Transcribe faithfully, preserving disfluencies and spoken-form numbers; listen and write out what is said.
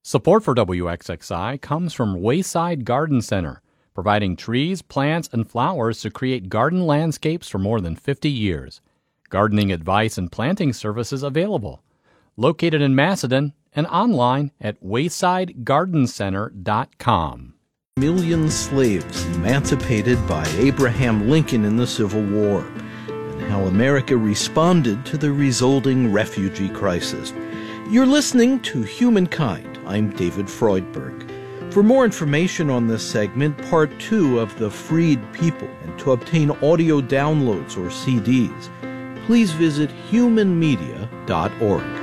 Support for W X X I comes from Wayside Garden Center, providing trees, plants, and flowers to create garden landscapes for more than fifty years. Gardening advice and planting services available. Located in Macedon and online at wayside garden center dot com. Million slaves emancipated by Abraham Lincoln in the Civil War, and how America responded to the resulting refugee crisis. You're listening to Humankind. I'm David Freudberg. For more information on this segment, part two of The Freed People, and to obtain audio downloads or C Ds, please visit human media dot org.